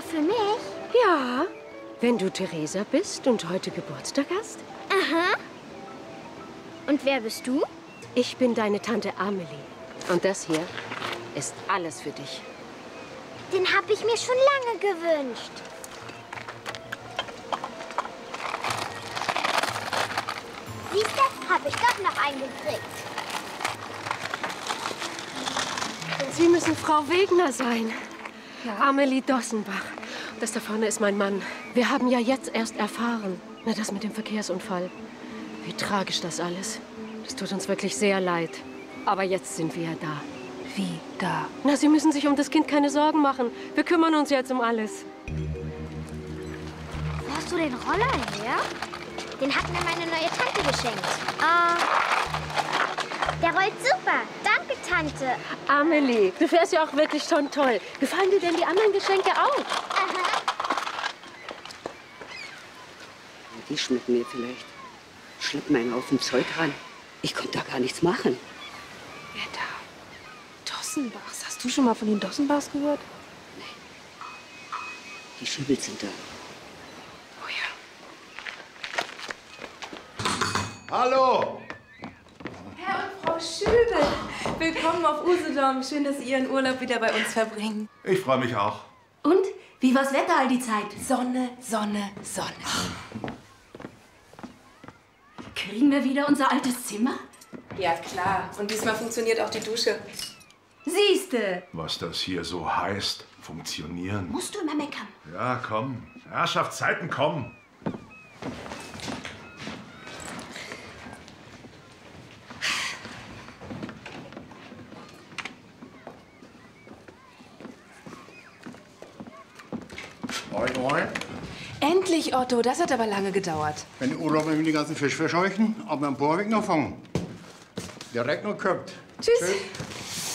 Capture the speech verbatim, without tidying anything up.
für mich? Ja, wenn du Theresa bist und heute Geburtstag hast. Aha. Und wer bist du? Ich bin deine Tante Amelie. Und das hier ist alles für dich. Den habe ich mir schon lange gewünscht. Siehst du, habe ich doch noch einen gekriegt. Sie müssen Frau Wegner sein. Ja? Amelie Dossenbach. Das da vorne ist mein Mann. Wir haben ja jetzt erst erfahren, na, das mit dem Verkehrsunfall. Wie tragisch das alles. Das tut uns wirklich sehr leid. Aber jetzt sind wir ja da. Wie da? Na, Sie müssen sich um das Kind keine Sorgen machen. Wir kümmern uns jetzt um alles. Wo hast du den Roller her? Den hat mir meine neue Tante geschenkt. Ah, der rollt super. Danke, Tante. Amelie, du fährst ja auch wirklich schon toll. Gefallen dir denn die anderen Geschenke auch? Aha. Die schmecken mir vielleicht. Schlepp meinen auf dem Zeug ran. Ich konnte da gar nichts machen. Wer da? Dossenbachs. Hast du schon mal von den Dossenbachs gehört? Nee. Die Schübels sind da. Oh ja. Hallo! Herr und Frau Schübel, willkommen auf Usedom. Schön, dass Sie Ihren Urlaub wieder bei uns verbringen. Ich freue mich auch. Und? Wie war's Wetter all die Zeit? Sonne, Sonne, Sonne. Kriegen wir wieder unser altes Zimmer? Ja, klar. Und diesmal funktioniert auch die Dusche. Siehste. Was das hier so heißt, funktionieren. Musst du immer meckern? Ja, komm. Herrschaftszeiten kommen. Moin, moin. Endlich, Otto. Das hat aber lange gedauert. Wenn die Urlauber mit den ganzen Fisch verscheuchen, aber am Bohrweg noch fangen. Direkt noch gehabt. Tschüss. Tschüss.